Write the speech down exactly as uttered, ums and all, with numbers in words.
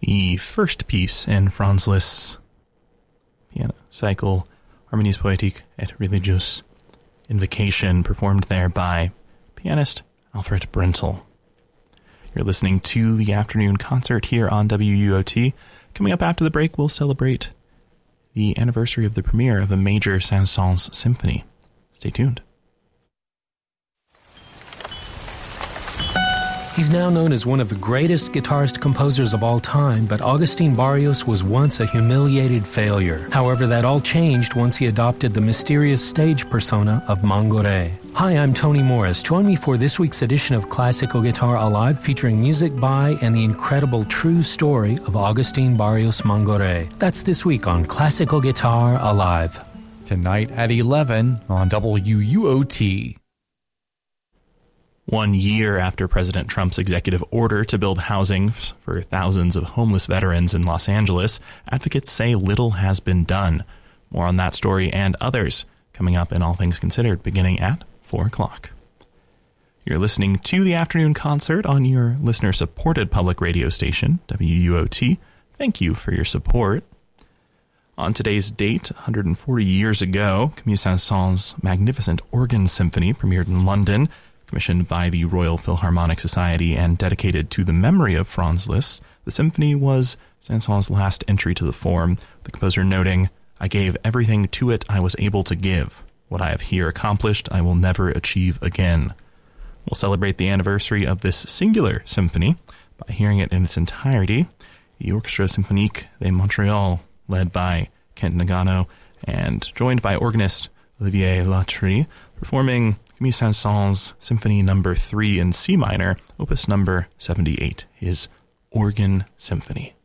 the first piece in Franz Liszt's piano cycle, Harmonies Poétiques et Religieuses, Invocation, performed there by pianist Alfred Brendel. You're listening to the afternoon concert here on W U O T. Coming up after the break, we'll celebrate the anniversary of the premiere of a major Saint-Saëns symphony. Stay tuned. He's now known as one of the greatest guitarist composers of all time, but Agustín Barrios was once a humiliated failure. However, that all changed once he adopted the mysterious stage persona of Mangoré. Hi, I'm Tony Morris. Join me for this week's edition of Classical Guitar Alive, featuring music by and the incredible true story of Agustín Barrios Mangoré. That's this week on Classical Guitar Alive. Tonight at eleven on W U O T. One year after President Trump's executive order to build housing for thousands of homeless veterans in Los Angeles, advocates say little has been done. More on that story and others coming up in All Things Considered, beginning at four o'clock. You're listening to the afternoon concert on your listener-supported public radio station, W U O T. Thank you for your support. On today's date, one hundred forty years ago, Camille Saint-Saëns' magnificent organ symphony premiered in London, commissioned by the Royal Philharmonic Society and dedicated to the memory of Franz Liszt. The symphony was Saint-Saëns' last entry to the form, the composer noting, "I gave everything to it I was able to give. What I have here accomplished, I will never achieve again." We'll celebrate the anniversary of this singular symphony by hearing it in its entirety. The Orchestre Symphonique de Montréal, led by Kent Nagano and joined by organist Olivier Latry, performing Camille Saint-Saëns' Symphony Number three in C minor, Opus Number seventy-eight, his Organ Symphony.